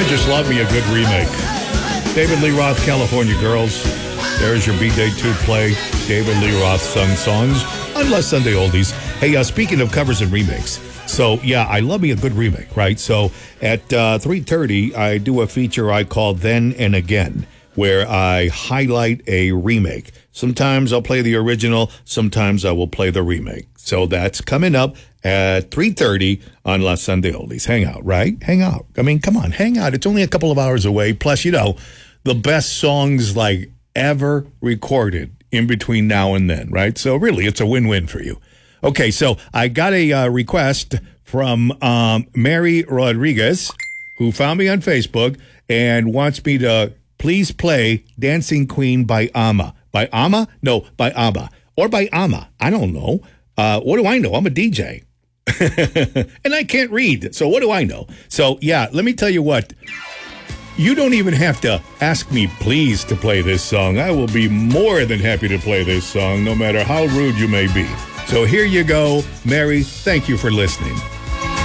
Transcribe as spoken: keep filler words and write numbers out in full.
just love me a good remake. David Lee Roth, California Girls. There's your B-Day two play. David Lee Roth sung songs on Les Sunday Oldies. Hey, uh, speaking of covers and remakes. So, yeah, I love me a good remake, right? So, at uh, three thirty, I do a feature I call Then and Again, where I highlight a remake. Sometimes I'll play the original. Sometimes I will play the remake. So, that's coming up at three thirty on Les Sunday Oldies. Hang out, right? Hang out. I mean, come on, hang out. It's only a couple of hours away. Plus, you know, the best songs like ever recorded in between now and then, right? So really, it's a win-win for you. Okay, so I got a uh, request from um, Mary Rodriguez, who found me on Facebook and wants me to please play Dancing Queen by Amma. By Amma? No, by ABBA. Or by Amma. I don't know. Uh, what do I know? I'm a D J. And I can't read, so what do I know? So, yeah, let me tell you what. You don't even have to ask me, please, to play this song. I will be more than happy to play this song, no matter how rude you may be. So here you go, Mary. Thank you for listening.